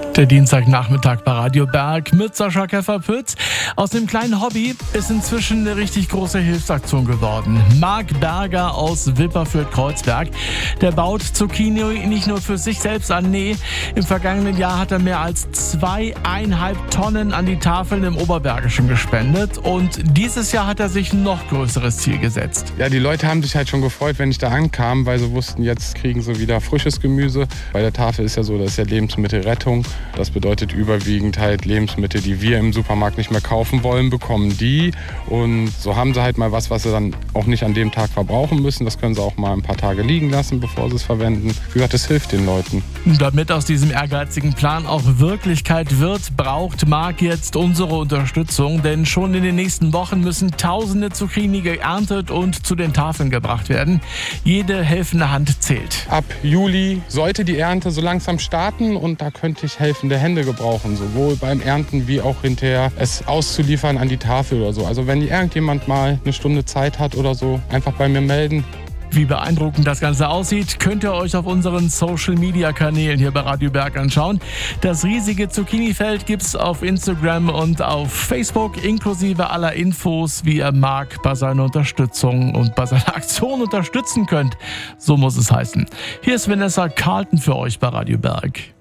Der Dienstagnachmittag bei Radio Berg mit Sascha Käfer-Pütz. Aus dem kleinen Hobby ist inzwischen eine richtig große Hilfsaktion geworden. Marc Berger aus Wipperfürth-Kreuzberg, der baut Zucchini nicht nur für sich selbst an, nee, im vergangenen Jahr hat er mehr als 2,5 Tonnen an die Tafeln im Oberbergischen gespendet und dieses Jahr hat er sich ein noch größeres Ziel gesetzt. Ja, die Leute haben sich halt schon gefreut, wenn ich da ankam, weil sie wussten, jetzt kriegen sie wieder frisches Gemüse. Bei der Tafel ist ja so, das ist ja Lebensmittelrettung. Das bedeutet überwiegend halt Lebensmittel, die wir im Supermarkt nicht mehr kaufen wollen, bekommen die. Und so haben sie halt mal was sie dann auch nicht an dem Tag verbrauchen müssen. Das können sie auch mal ein paar Tage liegen lassen, bevor sie es verwenden. Wie gesagt, das hilft den Leuten. Damit aus diesem ehrgeizigen Plan auch Wirklichkeit wird, braucht Marc jetzt unsere Unterstützung. Denn schon in den nächsten Wochen müssen Tausende Zucchini geerntet und zu den Tafeln gebracht werden. Jede helfende Hand zählt. Ab Juli sollte die Ernte so langsam starten und da könnte ich helfende Hände gebrauchen, sowohl beim Ernten wie auch hinterher es auszuliefern an die Tafel oder so. Also wenn irgendjemand mal eine Stunde Zeit hat oder so, einfach bei mir melden. Wie beeindruckend das Ganze aussieht, könnt ihr euch auf unseren Social-Media-Kanälen hier bei Radio Berg anschauen. Das riesige Zucchini-Feld gibt's auf Instagram und auf Facebook, inklusive aller Infos, wie ihr Marc bei seiner Unterstützung und bei seiner Aktion unterstützen könnt. So muss es heißen. Hier ist Vanessa Carlton für euch bei Radio Berg.